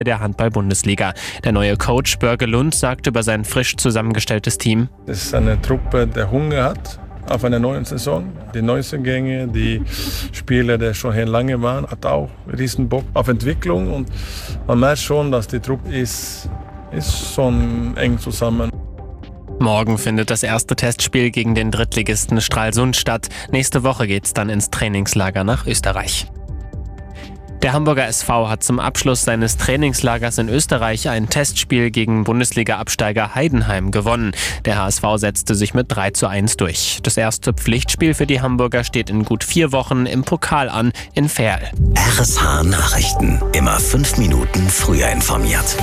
der Handball-Bundesliga. Der neue Coach Börge Lund sagt über sein frisch zusammengestelltes Team: Es ist eine Truppe, die Hunger hat auf eine neue Saison. Die Neuzugänge, die Spieler, die schon hier lange waren, hat auch riesen Bock auf Entwicklung. Und man merkt schon, dass die Truppe ist schon eng zusammen. Morgen findet das erste Testspiel gegen den Drittligisten Stralsund statt. Nächste Woche geht's dann ins Trainingslager nach Österreich. Der Hamburger SV hat zum Abschluss seines Trainingslagers in Österreich ein Testspiel gegen Bundesliga-Absteiger Heidenheim gewonnen. Der HSV setzte sich mit 3:1 durch. Das erste Pflichtspiel für die Hamburger steht in gut 4 Wochen im Pokal an, in Verl. RSH Nachrichten. Immer 5 Minuten früher informiert.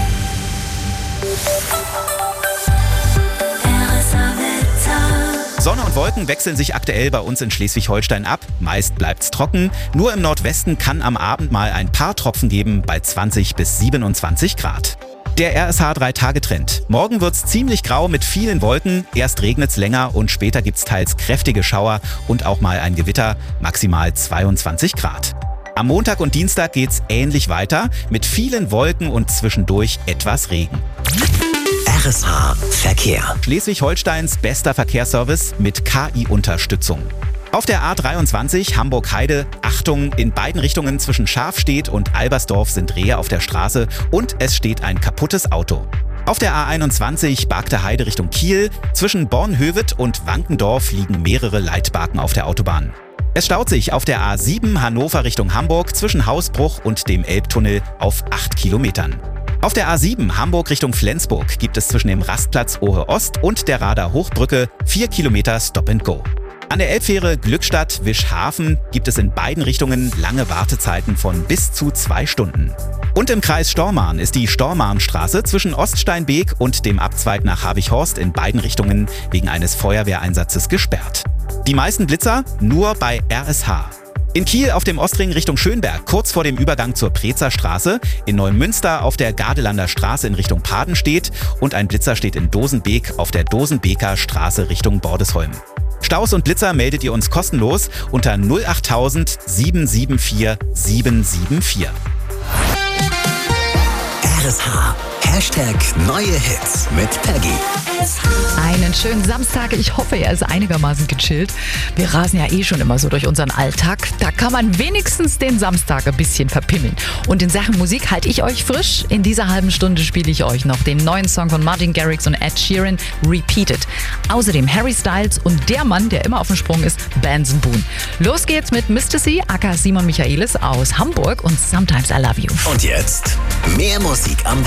Sonne und Wolken wechseln sich aktuell bei uns in Schleswig-Holstein ab. Meist bleibt's trocken. Nur im Nordwesten kann am Abend mal ein paar Tropfen geben bei 20 bis 27 Grad. Der RSH 3-Tage-Trend. Morgen wird's ziemlich grau mit vielen Wolken. Erst regnet's länger und später gibt's teils kräftige Schauer und auch mal ein Gewitter. Maximal 22 Grad. Am Montag und Dienstag geht's ähnlich weiter mit vielen Wolken und zwischendurch etwas Regen. RSH Verkehr. Schleswig-Holsteins bester Verkehrsservice mit KI-Unterstützung. Auf der A23 Hamburg-Heide, Achtung, in beiden Richtungen zwischen Schafstedt und Albersdorf sind Rehe auf der Straße und es steht ein kaputtes Auto. Auf der A21 Bargter Heide Richtung Kiel, zwischen Bornhöved und Wankendorf liegen mehrere Leitbarken auf der Autobahn. Es staut sich auf der A7 Hannover Richtung Hamburg zwischen Hausbruch und dem Elbtunnel auf 8 Kilometern. Auf der A7 Hamburg Richtung Flensburg gibt es zwischen dem Rastplatz Ohe Ost und der Rader Hochbrücke 4 Kilometer Stop and Go. An der Elbfähre Glückstadt-Wischhafen gibt es in beiden Richtungen lange Wartezeiten von bis zu 2 Stunden. Und im Kreis Stormarn ist die Stormarnstraße zwischen Oststeinbeek und dem Abzweig nach Habichhorst in beiden Richtungen wegen eines Feuerwehreinsatzes gesperrt. Die meisten Blitzer nur bei RSH. In Kiel auf dem Ostring Richtung Schönberg, kurz vor dem Übergang zur Prezer Straße, in Neumünster auf der Gardelander Straße in Richtung Padenstedt und ein Blitzer steht in Dosenbeek auf der Dosenbeker Straße Richtung Bordesholm. Staus und Blitzer meldet ihr uns kostenlos unter 08000 774 774. RSH. Hashtag neue Hits mit Peggy. Einen schönen Samstag. Ich hoffe, er ist einigermaßen gechillt. Wir rasen ja eh schon immer so durch unseren Alltag. Da kann man wenigstens den Samstag ein bisschen verpimmeln. Und in Sachen Musik halte ich euch frisch. In dieser halben Stunde spiele ich euch noch den neuen Song von Martin Garrix und Ed Sheeran, Repeated. Außerdem Harry Styles und der Mann, der immer auf dem Sprung ist, Benson Boone. Los geht's mit Mr. C, aka Simon Michaelis aus Hamburg und Sometimes I Love You. Und jetzt mehr Musik am